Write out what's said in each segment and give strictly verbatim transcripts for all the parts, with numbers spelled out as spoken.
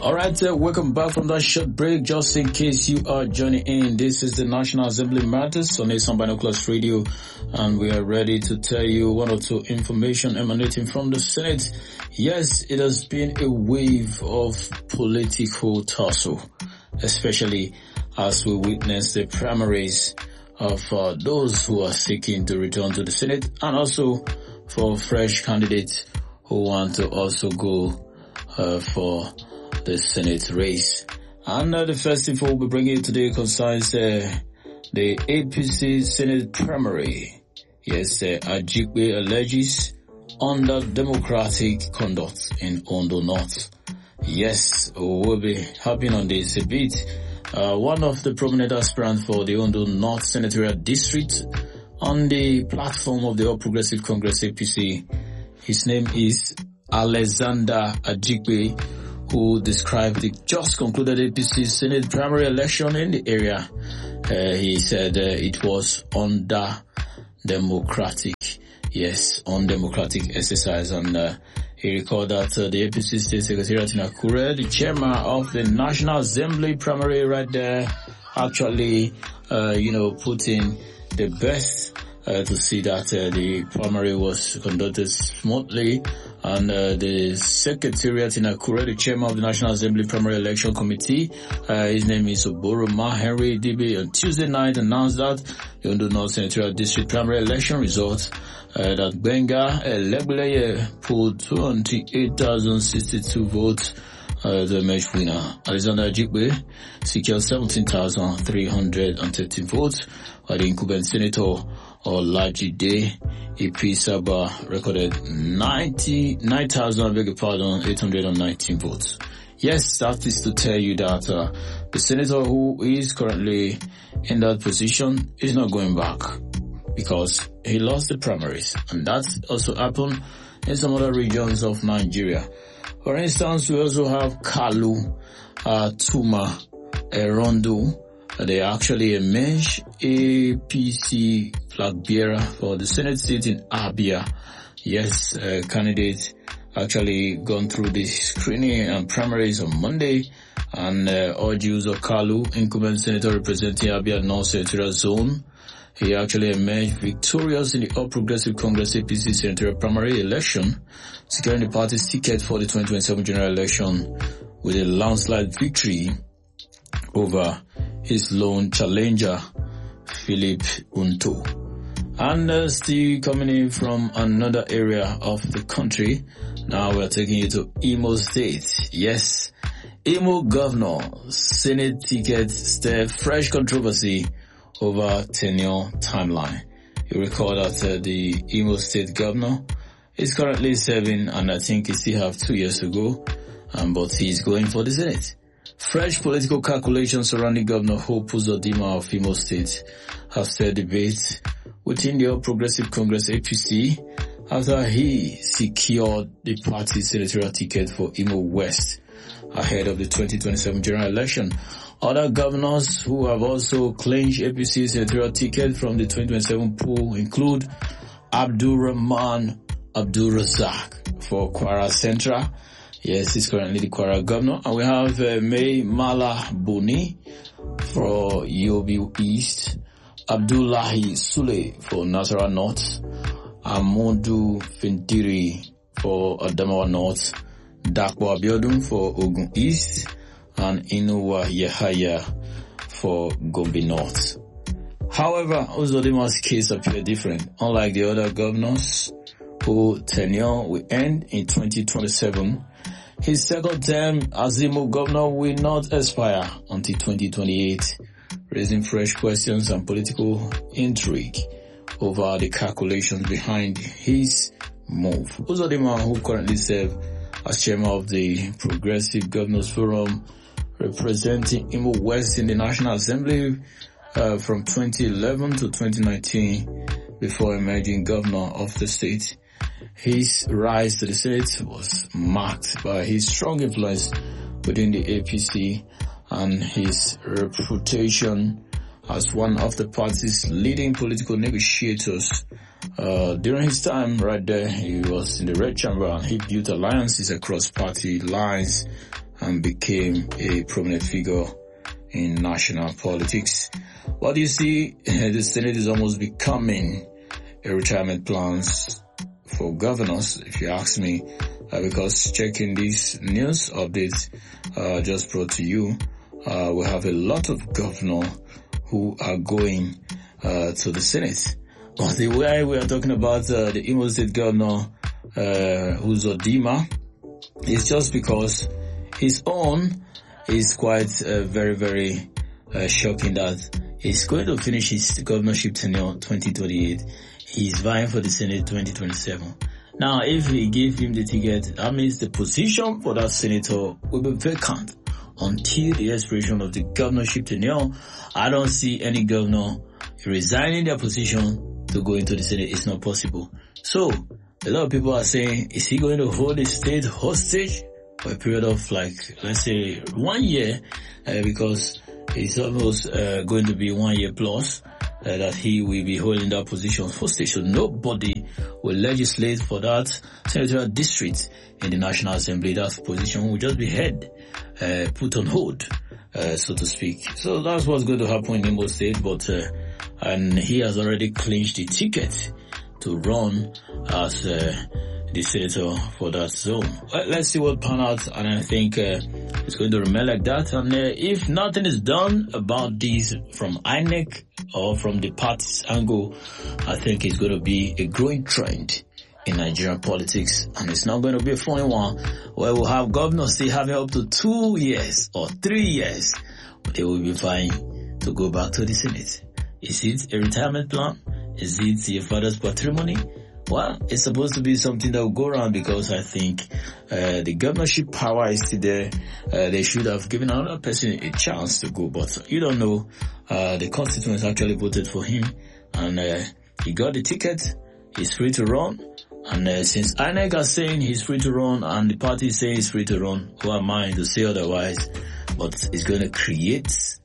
All right, uh, welcome back from that short break. Just in case you are joining in, this is the National Assembly Matters on Asan Binoculars Radio, and we are ready to tell you one or two information emanating from the Senate. Yes, it has been a wave of political tussle, especially as we witness the primaries of uh, those who are seeking to return to the Senate, and also for fresh candidates who want to also go uh, for the Senate race. And uh, the first info we'll be bringing today concerns uh, the A P C Senate primary. Yes, uh, Ajikwe alleges under democratic conduct in Ondo North. Yes, we'll be harping on this a bit. Uh, one of the prominent aspirants for the Ondo North Senatorial District on the platform of the All Progressive Congress A P C, his name is Alexander Ajikwe, who described the just concluded A P C Senate primary election in the area. Uh, he said uh, it was under democratic, yes, undemocratic exercise, and uh, he recalled that uh, the A P C State Secretariat in Akure, the chairman of the National Assembly primary right there, actually, uh, you know, put in the best uh, to see that uh, the primary was conducted smoothly. And uh, the Secretariat in Akure, the chairman of the National Assembly Primary Election Committee, uh, his name is Oboroma Henry Dibe, on Tuesday night announced that the Ondo North Senatorial District Primary Election results uh, that Benga Legbeleye pulled twenty-eight thousand sixty-two votes. Uh, the match winner, Alexander Ajikwe, secured seventeen thousand three hundred thirteen votes, while the incumbent senator, Olajide Ipisaba, recorded ninety-nine thousand, I beg your pardon, eight hundred nineteen votes. Yes, that is to tell you that uh, the senator who is currently in that position is not going back because he lost the primaries, and that also happened in some other regions of Nigeria. For instance, we also have Kalu, uh, Tuma, Erondo. They actually emerged A P C flag bearer for the Senate seat in Abia. Yes, uh, candidates actually gone through the screening and primaries on Monday, and uh, Ojiuzo Kalu, incumbent senator representing Abia North Senatorial Zone, he actually emerged victorious in the All Progressive Congress A P C senatorial primary election, securing the party's ticket for the twenty twenty-seven general election with a landslide victory over his lone challenger, Philip Unto. And uh, still coming in from another area of the country, now we're taking you to Imo State. Yes, Imo governor, Senate ticket stir fresh controversy over tenure timeline. You recall that uh, the Imo State governor is currently serving, and I think he still have two years to go, um, but he's going for the Senate. Fresh political calculations surrounding Governor Hope Uzodinma of Imo State have stirred debate within the All Progressive Congress A P C after he secured the party's senatorial ticket for Imo West ahead of the twenty twenty-seven general election. Other governors who have also clinched A P C senatorial ticket from the twenty twenty-seven pool include Abdul Rahman Abdul Razak for Kwara Central. Yes, he's currently the Kwara governor. And we have uh, May Mala Boni for Yobe East, Abdullahi Sule for Nasarawa North, Amodu Fintiri for Adamawa North, Dakwa Abiodun for Ogun East, and Inuwa Yahaya for Gombe North. However, Uzodinma's case appeared different. Unlike the other governors whose tenure will end in twenty twenty-seven, his second term as Imo governor will not expire until twenty twenty-eight, raising fresh questions and political intrigue over the calculations behind his move. Uzodinma, who currently serves as chairman of the Progressive Governors Forum, representing Imo West in the National Assembly uh, from twenty eleven to twenty nineteen, before emerging governor of the state. His rise to the Senate was marked by his strong influence within the A P C and his reputation as one of the party's leading political negotiators. Uh, during his time right there, he was in the Red Chamber and he built alliances across party lines and became a prominent figure in national politics. What do you see? The Senate is almost becoming a retirement plans for governors, if you ask me, uh, because checking these news updates uh, just brought to you, uh, we have a lot of governors who are going uh, to the Senate. But the way we are talking about uh, the Imo State governor, uh, Uzodimma, is just because his own is quite uh, very, very uh, shocking that he's going to finish his governorship tenure twenty twenty-eight. He's vying for the Senate twenty twenty-seven. Now, if he give him the ticket, that means the position for that senator will be vacant until the expiration of the governorship tenure. I don't see any governor resigning their position to go into the Senate. It's not possible. So, a lot of people are saying, is he going to hold the state hostage for a period of like, let's say, one year, uh, because it's almost uh, going to be one year plus uh, that he will be holding that position hostage. So nobody will legislate for that senatorial district in the National Assembly. That position will just be held, uh, put on hold, uh, so to speak. So that's what's going to happen in Imo State, but uh, and he has already clinched the ticket to run as uh, the senator for that zone. Well, let's see what pan out, and I think uh, it's going to remain like that. And uh, if nothing is done about this from I N E C or from the party's angle, I think it's going to be a growing trend in Nigerian politics, and it's not going to be a funny one where we'll have governors still having up to two years or three years, but they will be fine to go back to the Senate. Is it a retirement plan? Is it your father's patrimony? Well, it's supposed to be something that will go around, because I think uh, the governorship power is still there. Uh, they should have given another person a chance to go, but you don't know. Uh, the constituents actually voted for him, and uh, he got the ticket. He's free to run. And uh, since I N E C are saying he's free to run, and the party is saying he's free to run, who am I to say otherwise? But it's going to create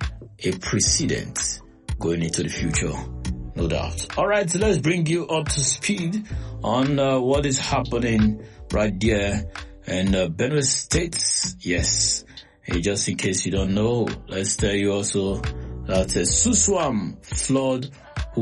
a precedent going into the future, no doubt. All right, so let's bring you up to speed on uh, what is happening right there in uh, Benue State. Yes, hey, just in case you don't know, let's tell you also that uh, Suswam flood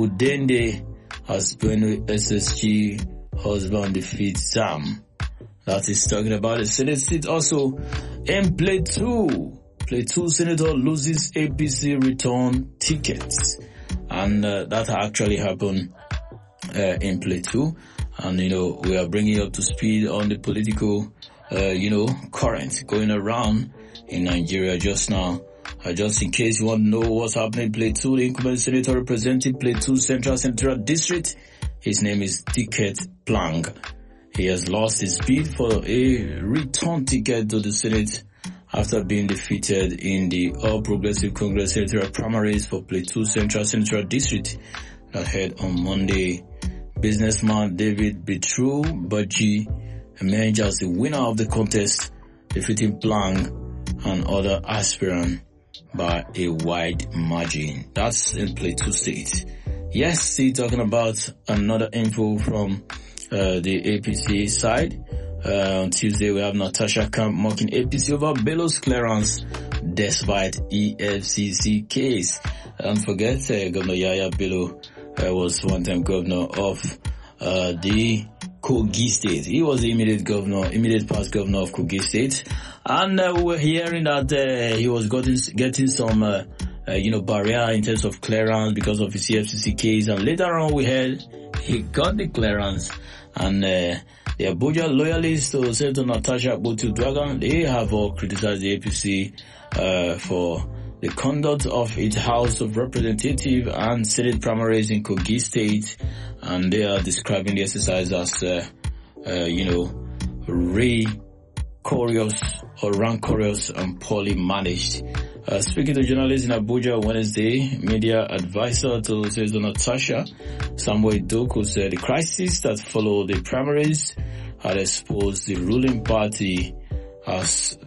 Udende as Benue S S G husband defeats Sam. That is talking about the Senate seat. Also, in Plateau, Plateau senator loses A P C return tickets. And uh, that actually happened uh, in Plateau. And, you know, we are bringing you up to speed on the political, uh, you know, current going around in Nigeria just now. Uh, just in case you want to know what's happening in Plateau, the incumbent senator representing Plateau Central Central District, his name is Ticket Plang. He has lost his bid for a return ticket to the Senate after being defeated in the All Progressive Congress senatorial primaries for Plateau Central Central District that held on Monday. Businessman David Bitru Baji emerged as the winner of the contest, defeating Plang and other aspirants by a wide margin. That's in Plateau State. Yes, see, talking about another info from uh, the A P C side. Uh, on Tuesday, we have Natasha Camp mocking A P C over Bello's clearance despite E F C C case. Don't forget, uh, Governor Yaya Bello uh, was one-time governor of uh, the Kogi State. He was the immediate governor, immediate past governor of Kogi State. And uh, we were hearing that uh, he was getting, getting some, uh, uh, you know, barrier in terms of clearance because of his E F C C case. And later on, we heard he got the clearance. And uh, the Abuja loyalists to Senator Natasha Akpoti-Uduaghan, they have all criticized the A P C uh, for the conduct of its House of Representatives and Senate primaries in Kogi State, and they are describing the exercise as, uh, uh, you know, rancorous or rancorous and poorly managed. Uh, speaking to journalists in Abuja Wednesday, media advisor to Senator Natasha, Samuel Doku, said the crisis that followed the primaries had exposed the ruling party as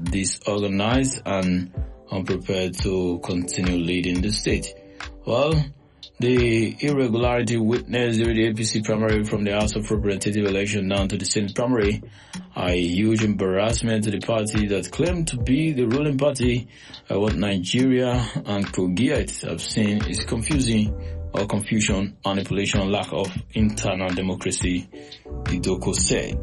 disorganized and unprepared to continue leading the state. Well, the irregularity witnessed during the A P C primary from the House of Representatives election down to the Senate primary are a huge embarrassment to the party that claimed to be the ruling party. Uh, what Nigeria and Kogiites have seen is confusing or confusion, manipulation, lack of internal democracy, Idoko said.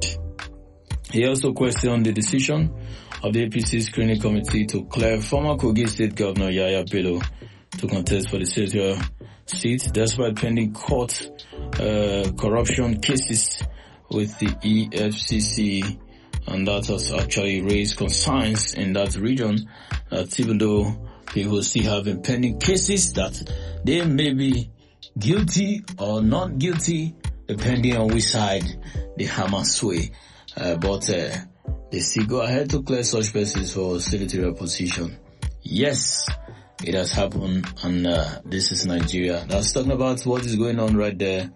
He also questioned the decision of the A P C screening committee to clear former Kogi State Governor Yaya Bello to contest for the senatorial seat despite pending court uh, corruption cases with the E F C C, and that has actually raised concerns in that region that even though people still have pending cases that they may be guilty or not guilty depending on which side the hammer sway, uh, but uh, they still go ahead to clear such persons for senatorial position. Yes, it has happened, and uh, this is Nigeria. That's talking about what is going on right there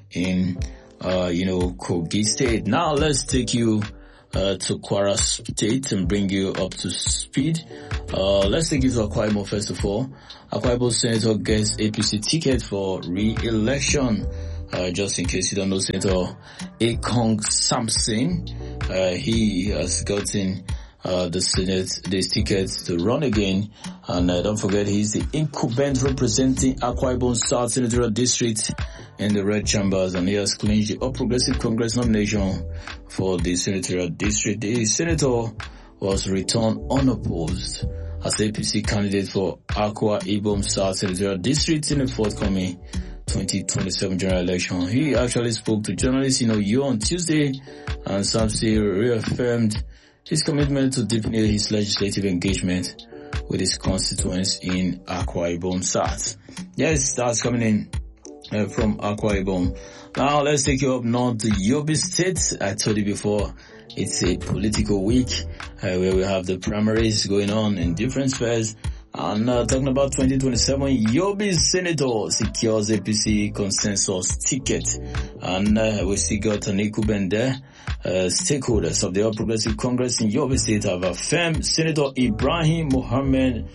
in, uh, you know, Kogi State. Now let's take you uh, to Kwara State and bring you up to speed. Uh, let's take you to Akwa Ibom first of all. Akwa Ibom Senator gets A P C ticket for re-election. Uh, just in case you don't know, Senator Ekong Samson, uh, he has gotten Uh, the Senate, this ticket to run again. And uh, don't forget, he's the incumbent representing Akwa Ibom South Senatorial District in the red chambers, and he has clinched the All Progressive Congress nomination for the Senatorial District. The senator was returned unopposed as A P C candidate for Akwa Ibom South Senatorial District in the forthcoming twenty twenty-seven general election. He actually spoke to journalists in Oyo on Tuesday, and Samson reaffirmed his commitment to deepen his legislative engagement with his constituents in Akwa Ibom South. Yes, that's coming in uh, from Akwa Ibom. Now let's take you up north to Yobe State. I told you before, it's a political week uh, where we have the primaries going on in different spheres. And uh, talking about twenty twenty-seven, Yobe Senator secures A P C consensus ticket. And uh, we still got an incumbent there. Uh, stakeholders of the All Progressive Congress in Yobe State have affirmed Senator Ibrahim Mohammed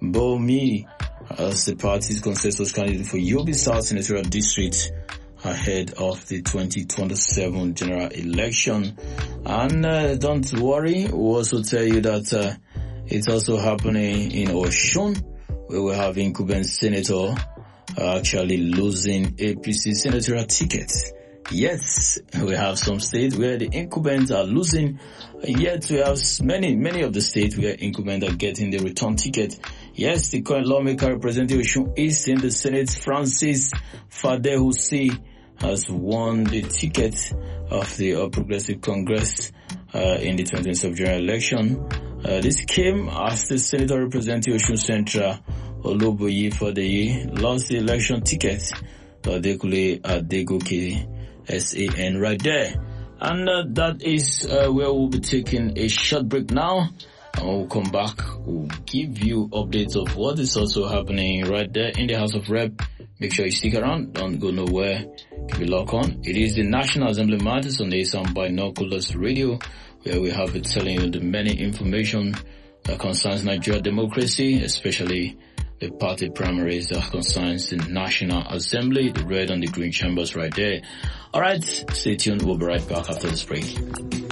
Bomi as the party's consensus candidate for Yobe South Senatorial District ahead of the twenty twenty-seven general election. And uh, don't worry, we'll also tell you that uh, it's also happening in Oshun, where we have incumbent senator uh, actually losing A P C senatorial ticket. Yes, we have some states where the incumbents are losing, yet we have many, many of the states where incumbents are getting the return ticket. Yes, the current lawmaker representing Oshun East in the Senate, Francis Fadehusi, has won the ticket of the All Progressive Congress uh, in the twenty twenty-seven general election. Uh, this came as the senator representing Oshun Central, Oloboyi Fadeyi, lost the election ticket to Adekule Adegoke S A N right there. And uh, that is uh, where we'll be taking a short break now. And we'll come back. We'll give you updates of what is also happening right there in the House of Rep. Make sure you stick around. Don't go nowhere. Keep it locked on. It is the National Assembly Matters on the Sound Binoculars Radio, where we have been telling you the many information that concerns Nigeria democracy, especially the party primaries that concerns the National Assembly, the red and the green chambers right there. Alright, stay tuned. We'll be right back after this break.